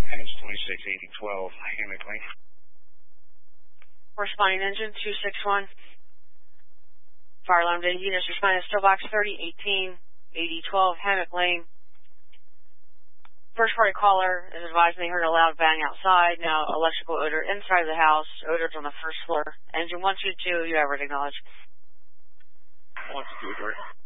Hence 268012, Hammock Lane. Responding engine 261. Fire alarm data units responding to still box 3018 8012 Hammock Lane. First party caller is advising they heard a loud bang outside. Now electrical odor inside the house. Odors on the first floor. Engine 122, you have it acknowledged. 122,